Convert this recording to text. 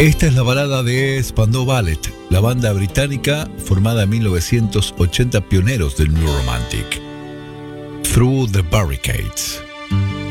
Esta es la balada de Spandau Ballet, la banda británica formada en 1980, pioneros del New Romantic. Through the Barricades.